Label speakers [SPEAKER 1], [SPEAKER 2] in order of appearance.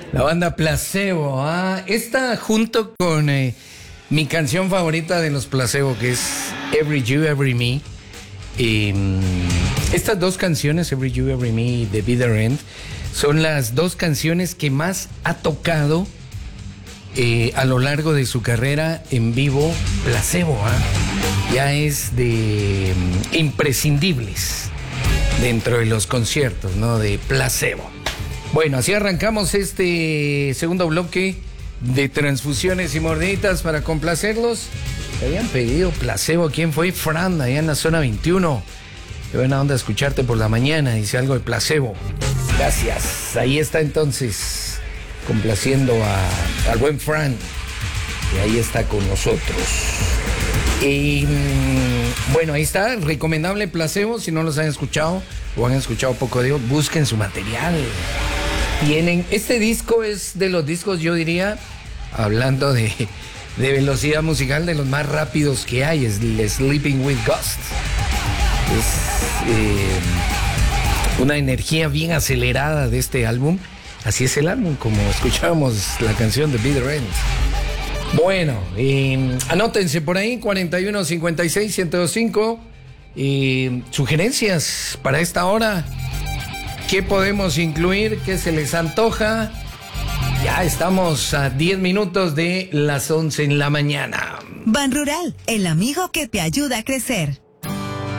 [SPEAKER 1] La banda Placebo, esta junto con mi canción favorita de los Placebo, que es Every You, Every Me. Estas dos canciones, Every You, Every Me y The Bitter End, son las dos canciones que más ha tocado a lo largo de su carrera en vivo Placebo. Ya es de imprescindibles dentro de los conciertos, ¿no? De Placebo. Bueno, así arrancamos este segundo bloque de transfusiones y mordiditas para complacerlos. Te habían pedido Placebo. ¿Quién fue? Fran, allá en la zona 21. Qué buena onda escucharte por la mañana. Dice algo de Placebo. Gracias. Ahí está entonces complaciendo al buen Fran. Y ahí está con nosotros. Y bueno, ahí está. Recomendable Placebo. Si no los han escuchado o han escuchado poco de ellos, busquen su material. Este disco es de los discos, yo diría, hablando de velocidad musical, de los más rápidos que hay. Es el Sleeping with Ghost. Es una energía bien acelerada de este álbum. Así es el álbum, como escuchábamos la canción de Bitter End. Bueno, anótense por ahí, 41 56 1025. Sugerencias para esta hora. ¿Qué podemos incluir? ¿Qué se les antoja? Ya estamos a 10 minutos de las 11 en la mañana.
[SPEAKER 2] Ban Rural, el amigo que te ayuda a crecer.